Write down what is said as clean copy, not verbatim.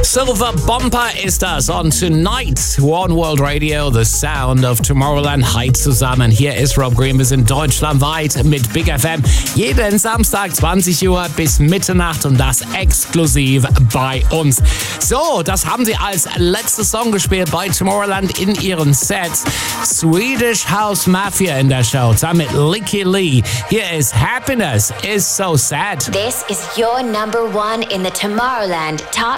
Silver Bomber ist das on Tonight, One World Radio, the sound of Tomorrowland. Hi zusammen, hier ist Rob Green, wir sind deutschlandweit mit Big FM. Jeden Samstag 20 Uhr bis Mitternacht und das exklusiv bei uns. So, das haben sie als letztes Song gespielt bei Tomorrowland in ihren Sets. Swedish House Mafia in der Show, zusammen mit Licky Lee. Hier ist Happiness is So Sad. This is your number one in the Tomorrowland Top